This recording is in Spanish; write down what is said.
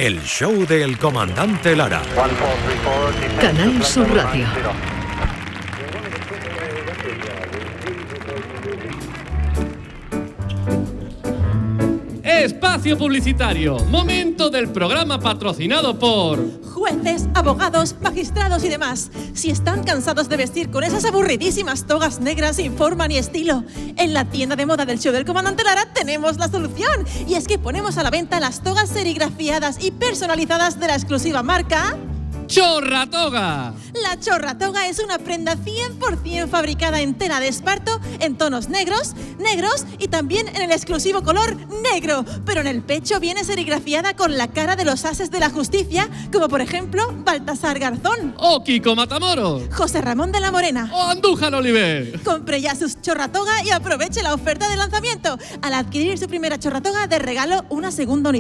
el show del comandante Lara. Canal Sur Radio. Espacio publicitario. Momento del programa patrocinado por jueces, abogados, magistrados y demás. Si están cansados de vestir con esas aburridísimas togas negras sin forma ni estilo, en la tienda de moda del show del comandante Lara tenemos la solución. Y es que ponemos a la venta las togas serigrafiadas y personalizadas de la exclusiva marca Chorratoga. La Chorratoga es una prenda 100% fabricada en tela de esparto en tonos negros y también en el exclusivo color negro. Pero en el pecho viene serigrafiada con la cara de los ases de la justicia, como por ejemplo Baltasar Garzón, o Kiko Matamoros, José Ramón de la Morena o Andújar Oliver. Compre ya sus Chorratoga y aproveche la oferta de lanzamiento. Al adquirir su primera Chorratoga, de regalo una segunda unidad.